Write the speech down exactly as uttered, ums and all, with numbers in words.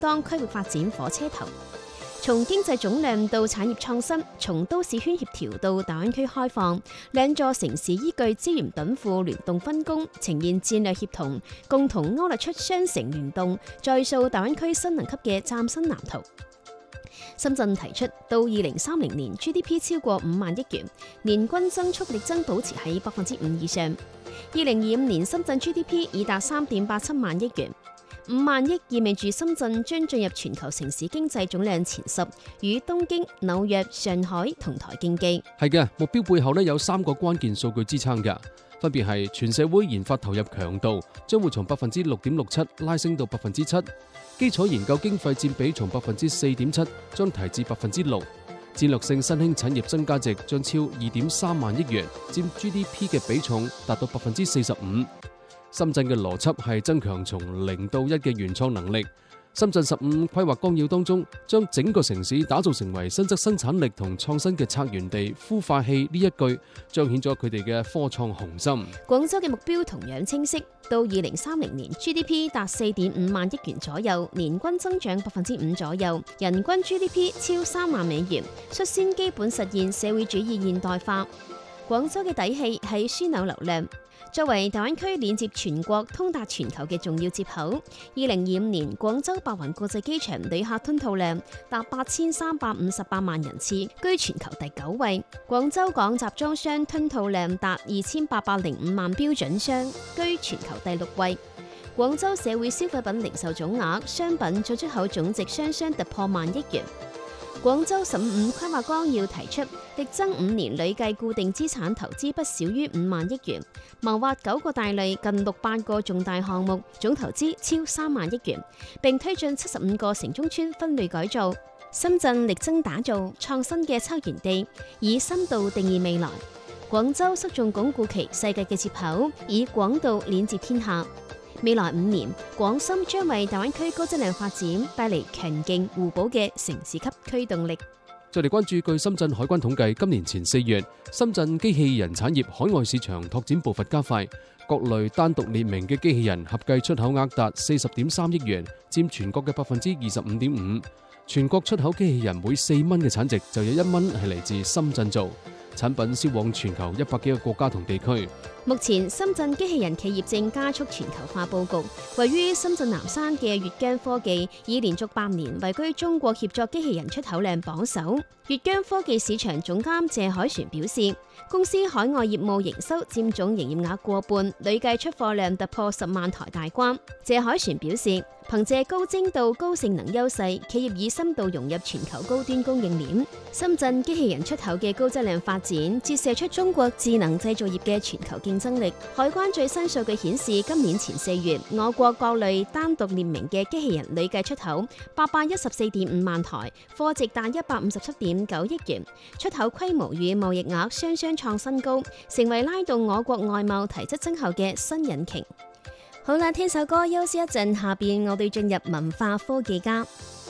當區域發展火車頭。從經濟總量到產業創新，從都市圈協調到大灣區開放，兩座城市依據資源稟賦聯動分工，呈現戰略協同，共同勾勒出雙城聯動，再塑大灣區新能級嘅嶄新藍圖。深圳提出到二零三零年 G D P 超過五萬億元，年均增速力爭保持喺百分之五以上。二零二五年深圳 G D P 已達三點八七萬億元。五萬億意味住深圳將進入全球城市經濟總量前十，與東京、紐約、上海同台競技。 係嘅，目標背後咧有三個關鍵數據支撐嘅，分別係全社會研發投入強度將會從百分之六點六七拉升到百分之七，基礎研究經費佔比從百分之四點七將提至百分之六，戰略性新興產業增加值將超二點三萬億元，佔 G D P 嘅比重達到百分之四十五。深圳嘅邏輯係增強從零到一嘅原創能力。深圳十五規劃綱要當中，將整個城市打造成為新質生產力同創新嘅策源地、孵化器，呢一句彰顯咗佢哋嘅科創雄心。 廣州嘅目標同樣清晰，到二零三零年 G D P 達四點五萬億元左右，年均增長百分之五左右，人均 G D P 超三萬美元，率先基本實現社會主義現代化。廣州嘅底氣係樞紐流量。作為大灣區連接全國、通達全球嘅重要接口，二零二五年廣州白雲國際機場旅客吞吐量達八千三百五十八萬人次，居全球第九位。廣州港集裝箱吞吐量達二千八百零五萬標準箱，居全球第六位。廣州社會消費品零售總額、商品進出口總值雙雙突破萬億元。廣州十五規劃綱要提出，力爭五年累計固定資產投資不少於五萬億元，謀劃九個大類近六百個重大項目，總投資超三萬億元，並推進七十五個城中村分類改造。深圳力爭打造創新嘅策源地，以深度定義未來。廣州側重鞏固其世界嘅接口，以廣度連接天下。未來五年，廣深將為大灣區高質量發展帶嚟強勁互補嘅城市級驅動力。 再嚟關注，據深圳海關統計，今年前四月，深圳機器人產業海外市場拓展步伐加快，各類單獨列明嘅機器人合計出口額達四十點三億元，佔全國嘅百分之二十五點五。全國出口機器人每四蚊嘅產值就有一蚊係嚟自深圳做，產品銷往全球一百幾個國家同地區。 目前深圳機器人企業正加速全球化佈局，位於深圳南山嘅粵江科技已連續八年位居中國協作機器人出口量榜首。粵江科技市場總監謝海旋表示，公司海外業務營收佔總營業額過半，累計出貨量突破十萬台大關。謝海旋表示，憑借高精度、高性能優勢，企業已深度融入全球高端供應鏈。深圳機器人出口嘅高質量發展，折射出中國智能製造業嘅全球競爭力。海關最新數據顯示，今年前四月，我國各類單獨列明嘅機器人累計出口八百一十四點五萬台，貨值達一百五十七點九億元，出口規模與貿易額雙雙創新高，成為拉動我國外貿提質增厚嘅新引擎。好啦，聽首歌休息一陣，下邊我哋進入文化科技家。